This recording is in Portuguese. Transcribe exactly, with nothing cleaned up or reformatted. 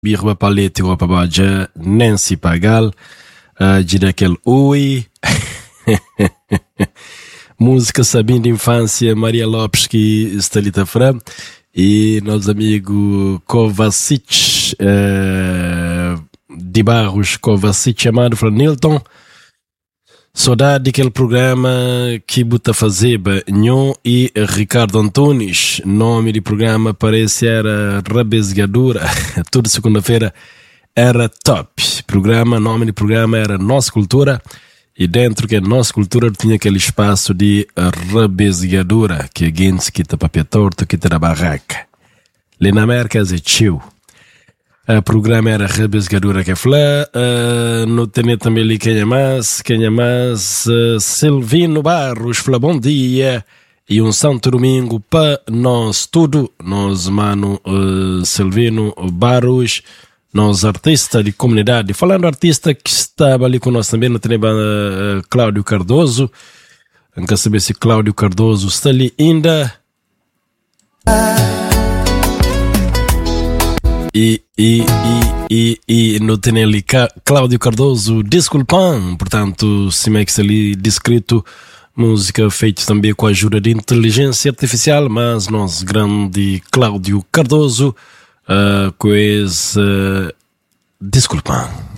Birba Palete Ropa Baja, Nancy Pagal, uh, Giraquel Ui, música Sabine de Infância, Maria Lopes que Stalita Fran e nosso amigo Kovacic uh, de Barros, Kovacic chamado Franilton. Saudade daquele programa que Buta Fazeba, Nho e Ricardo Antunes. Nome do programa parece era Rabesgadura. Toda segunda-feira era top. Programa, nome do programa era Nossa Cultura. E dentro que é Nossa Cultura tinha aquele espaço de Rabesgadura, que é gente que está papel torto, que está na barraca. Lá na América é tio. O programa era Rabesgadura que fala, uh, no tenho também ali quem é mais, quem é mais, uh, Silvino Barros, fala bom dia, e um santo domingo para nós tudo, nós mano uh, Silvino Barros, nós artista de comunidade, falando artista que estava ali com nós também, no tenho uh, Cláudio Cardoso, não quer saber se Cláudio Cardoso está ali ainda. E, e, e, e, e no tem ali Cláudio Cardoso, desculpam, portanto, se me é que ali descrito, música feita também com a ajuda de inteligência artificial, mas nosso grande Cláudio Cardoso, uh, com esse, uh, desculpam.